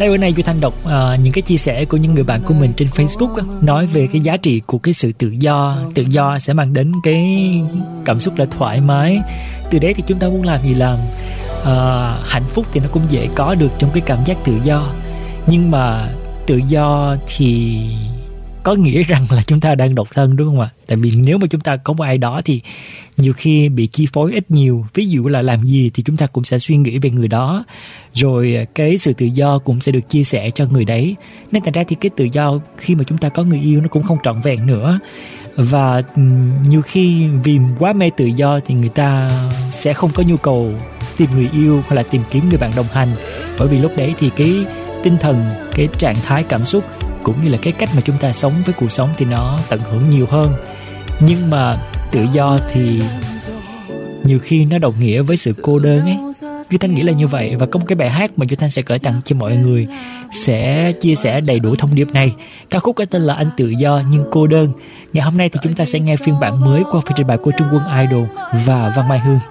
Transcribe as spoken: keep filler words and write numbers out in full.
Đây, bữa nay Jonathan đọc uh, những cái chia sẻ của những người bạn của mình trên Facebook á, nói về cái giá trị của cái sự tự do. Tự do sẽ mang đến cái cảm xúc là thoải mái. Từ đấy thì chúng ta muốn làm gì làm. Uh, hạnh phúc thì nó cũng dễ có được trong cái cảm giác tự do. Nhưng mà tự do thì có nghĩa rằng là chúng ta đang độc thân, đúng không ạ? Tại vì nếu mà chúng ta có một ai đó thì nhiều khi bị chi phối ít nhiều. Ví dụ là làm gì thì chúng ta cũng sẽ suy nghĩ về người đó. Rồi cái sự tự do cũng sẽ được chia sẻ cho người đấy. Nên thành ra thì cái tự do khi mà chúng ta có người yêu nó cũng không trọn vẹn nữa. Và nhiều khi vì quá mê tự do thì người ta sẽ không có nhu cầu tìm người yêu hay là tìm kiếm người bạn đồng hành. Bởi vì lúc đấy thì cái tinh thần, cái trạng thái cảm xúc cũng như là cái cách mà chúng ta sống với cuộc sống thì nó tận hưởng nhiều hơn. Nhưng mà tự do thì nhiều khi nó đồng nghĩa với sự cô đơn ấy. Jonathan nghĩ là như vậy. Và có một cái bài hát mà Jonathan sẽ gửi tặng cho mọi người sẽ chia sẻ đầy đủ thông điệp này. Ca khúc có tên là Anh Tự Do Nhưng Cô Đơn. Ngày hôm nay thì chúng ta sẽ nghe phiên bản mới qua phần trình bày của Trung Quân Idol và Văn Mai Hương.